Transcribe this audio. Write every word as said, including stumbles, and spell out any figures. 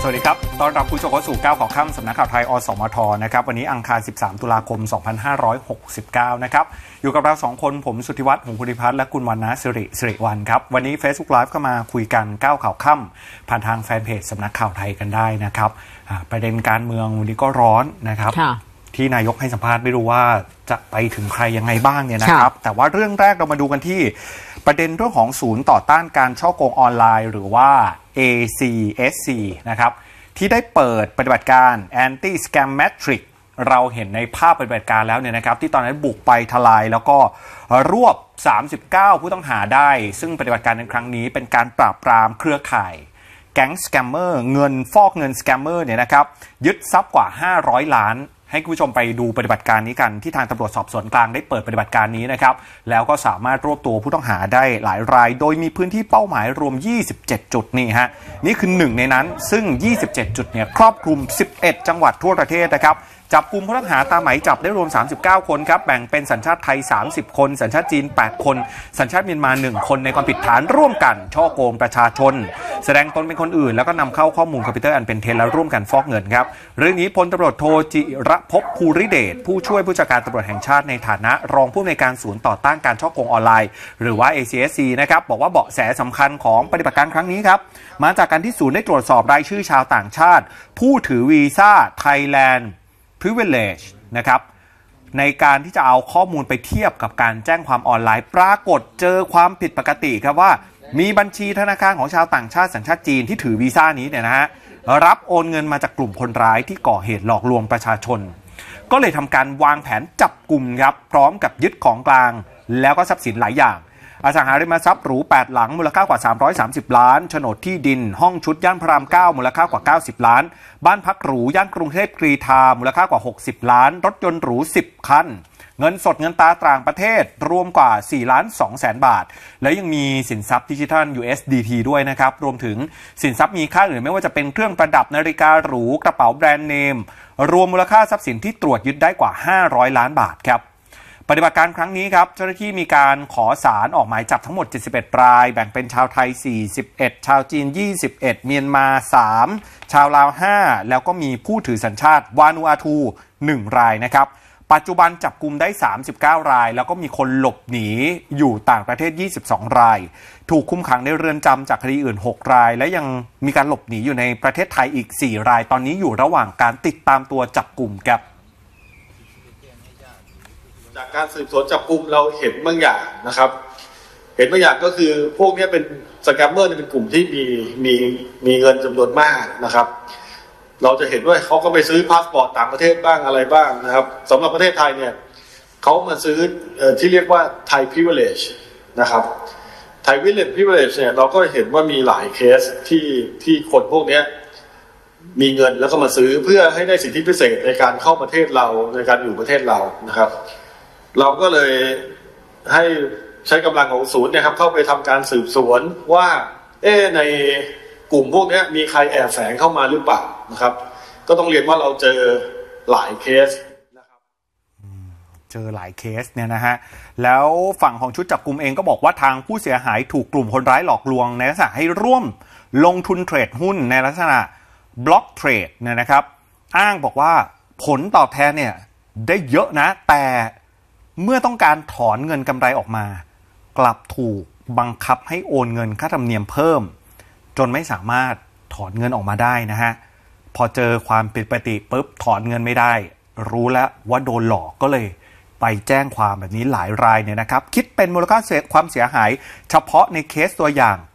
สวัสดีครับต้อนรับผู้ชมเข้าสู่ก้าวข่าวค่ำสำนักข่าวไทยอสมทนะครับวันนี้อังคารสิบสามตุลาคมสองพันห้าร้อยหกสิบเก้านะครับอยู่กับเราสองคนผมสุทธิวัฒน์หงส์ภูริพัฒน์และคุณวรรณะสิริสิริวัลย์ครับวันนี้ Facebook Live ก็มาคุยกันก้าวข่าวค่ำผ่านทางแฟนเพจสำนักข่าวไทยกันได้นะครับประเด็นการเมืองวันนี้ก็ร้อนนะครับที่นายกให้สัมภาษณ์ไม่รู้ว่าจะไปถึงใครยังไงบ้างเนี่ยนะครับแต่ว่าเรื่องแรกเรามาดูกันที่ประเด็นเรื่องของศูนย์ต่อต้านการฉ้อโกงออนไลน์หรือว่า เอ ซี เอส ซี นะครับที่ได้เปิดปฏิบัติการ Anti Scam Matrix เราเห็นในภาพปฏิบัติการแล้วเนี่ยนะครับที่ตอนนั้นบุกไปทลายแล้วก็รวบสามสิบเก้าผู้ต้องหาได้ซึ่งปฏิบัติการในครั้งนี้เป็นการปราบปรามเครือข่ายแก๊งสแกมเมอร์เงินฟอกเงินสแกมเมอร์เนี่ยนะครับยึดทรัพย์กว่าห้าร้อยล้านให้คุณผู้ชมไปดูปฏิบัติการนี้กันที่ทางตำรวจสอบสวนกลางได้เปิดปฏิบัติการนี้นะครับแล้วก็สามารถรวบตัวผู้ต้องหาได้หลายรายโดยมีพื้นที่เป้าหมายรวมยี่สิบเจ็ดจุดนี่ฮะนี่คือหนึ่งในนั้นซึ่งยี่สิบเจ็ดจุดเนี่ยครอบคลุมสิบเอ็ดจังหวัดทั่วประเทศนะครับจับกลุ่มผู้ต้องหาตามหมายจับได้รวมสามสิบเก้าคนครับแบ่งเป็นสัญชาติไทยสามสิบคนสัญชาติจีนแปดคนสัญชาติเมียนมาหนึ่งคนในความผิดฐานร่วมกันฉ้อโกงประชาชนแสดงตนเป็นคนอื่นแล้วก็นำเข้าข้อมูลคอมพิวเตอร์อันเป็นเท็จและร่วมกันฟอกเงินครับเรื่องนี้พลตำรวจโทจิรภพภูริเดชผู้ช่วยผู้จัดการตำรวจแห่งชาติในฐานะรองผู้อำนวยการศูนย์ต่อต้านการฉ้อโกงออนไลน์หรือว่า เอ ซี เอส ซี นะครับบอกว่าเบาะแสสำคัญของปฏิบัติการครั้งนี้ครับมาจากการที่ศูนย์ได้ตรวจสอบรายชื่อชาวต่างชาติผู้ถือวีซ่า Thailand Privilege นะครับในการที่จะเอาข้อมูลไปเทียบกับการแจ้งความออนไลน์ปรากฏเจอความผิดปกติครับว่ามีบัญชีธนาคารของชาวต่างชาติสัญชาติจีนที่ถือวีซ่านี้เนี่ยนะฮะรับโอนเงินมาจากกลุ่มคนร้ายที่ก่อเหตุหลอกลวงประชาชนก็เลยทำการวางแผนจับกลุ่มครับพร้อมกับยึดของกลางแล้วก็ทรัพย์สินหลายอย่างอสังหาริมทรัพย์หรูแปดหลังมูลค่ากว่าสามร้อยสามสิบล้านโฉนดที่ดินห้องชุดย่านพระรามเก้ามูลค่ากว่าเก้าสิบล้านบ้านพักหรูย่านกรุงเทพกรีฑามูลค่ากว่าหกสิบล้านรถยนต์หรูสิบคันเงินสดเงินตราต่างประเทศรวมกว่าสี่ล้านสองแสนบาทและยังมีสินทรัพย์ดิจิทัล ยู เอส ดี ที ด้วยนะครับรวมถึงสินทรัพย์มีค่าอื่นไม่ว่าจะเป็นเครื่องประดับนาฬิกาหรูกระเป๋าแบรนด์เนมรวมมูลค่าทรัพย์สินที่ตรวจยึดได้กว่าห้าร้อยล้านบาทครับปฏิบัติการครั้งนี้ครับเจ้าหน้าที่มีการขอศาลออกหมายจับทั้งหมดเจ็ดสิบเอ็ดรายแบ่งเป็นชาวไทยสี่สิบเอ็ดชาวจีนยี่สิบเอ็ดเมียนมาสามชาวลาวห้าแล้วก็มีผู้ถือสัญชาติวานูอาทูหนึ่งรายนะครับปัจจุบันจับกุมได้สามสิบเก้ารายแล้วก็มีคนหลบหนีอยู่ต่างประเทศยี่สิบสองรายถูกคุมขังในเรือนจำจากคดีอื่นหกรายและยังมีการหลบหนีอยู่ในประเทศไทยอีกสี่รายตอนนี้อยู่ระหว่างการติดตามตัวจับกุมครับจากการสืบสวนจับกุมเราเห็นบางอย่างนะครับเห็นบางอย่างก็คือพวกนี้เป็นสแกมเมอร์เป็นกลุ่มที่มีมีมีเงินจำนวนมากนะครับเราจะเห็นว่าเขาก็ไปซื้อพาสปอร์ตต่างประเทศบ้างอะไรบ้างนะครับสำหรับประเทศไทยเนี่ยเขามาซื้อที่เรียกว่า Thai Privilege นะครับ Thai Privilege เนี่ยเราก็เห็นว่ามีหลายเคสที่ที่คนพวกนี้มีเงินแล้วก็มาซื้อเพื่อให้ได้สิทธิพิเศษในการเข้าประเทศเราในการอยู่ประเทศเรานะครับเราก็เลยให้ใช้กำลังของศูนย์เนี่ยครับเข้าไปทำการสืบสวนว่าเอ๊ะในกลุ่มพวกนี้มีใครแอบแฝงเข้ามาหรือเปล่านะครับก็ต้องเรียนว่าเราเจอหลายเคสนะครับเจอหลายเคสเนี่ยนะฮะแล้วฝั่งของชุดจับกุมเองก็บอกว่าทางผู้เสียหายถูกกลุ่มคนร้ายหลอกลวงในลักษณะให้ร่วมลงทุนเทรดหุ้นในลักษณะบล็อกเทรดเนี่ยนะครับอ้างบอกว่าผลตอบแทนเนี่ยได้เยอะนะแต่เมื่อต้องการถอนเงินกำไรออกมากลับถูกบังคับให้โอนเงินค่าธรรมเนียมเพิ่มจนไม่สามารถถอนเงินออกมาได้นะฮะพอเจอความผิดปกติปุ๊บถอนเงินไม่ได้รู้แล้วว่าโดนหลอกก็เลยไปแจ้งความแบบนี้หลายรายเนี่ยนะครับคิดเป็นมูลค่าความเสียหายเฉพาะในเคสตัวอย่าง